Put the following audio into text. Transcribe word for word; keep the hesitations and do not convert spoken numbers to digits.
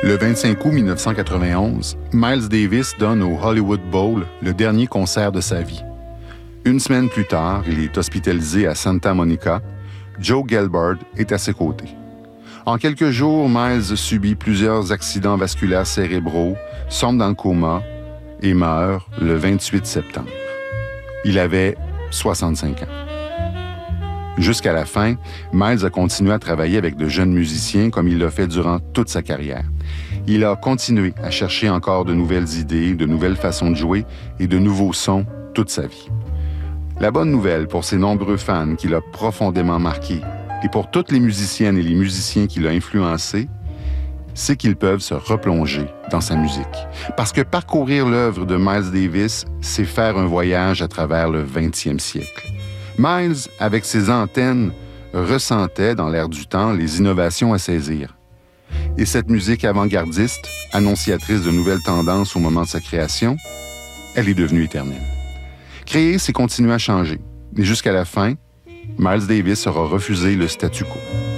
Le vingt-cinq août mille neuf cent quatre-vingt-onze, Miles Davis donne au Hollywood Bowl le dernier concert de sa vie. Une semaine plus tard, il est hospitalisé à Santa Monica. Joe Gelbard est à ses côtés. En quelques jours, Miles subit plusieurs accidents vasculaires cérébraux, sombre dans le coma et meurt le vingt-huit septembre. Il avait soixante-cinq ans. Jusqu'à la fin, Miles a continué à travailler avec de jeunes musiciens comme il l'a fait durant toute sa carrière. Il a continué à chercher encore de nouvelles idées, de nouvelles façons de jouer et de nouveaux sons toute sa vie. La bonne nouvelle pour ses nombreux fans qu'il a profondément marqués et pour toutes les musiciennes et les musiciens qu'il a influencés, c'est qu'ils peuvent se replonger dans sa musique. Parce que parcourir l'œuvre de Miles Davis, c'est faire un voyage à travers le vingtième siècle. Miles, avec ses antennes, ressentait dans l'air du temps les innovations à saisir. Et cette musique avant-gardiste, annonciatrice de nouvelles tendances au moment de sa création, elle est devenue éternelle. Créer, c'est continuer à changer. Et jusqu'à la fin, Miles Davis aura refusé le statu quo.